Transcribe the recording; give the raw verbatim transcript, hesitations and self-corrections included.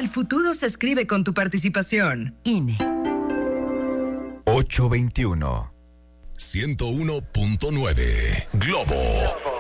futuro se escribe con tu participación. I N E. ocho veintiuno. ciento uno punto nueve Globo.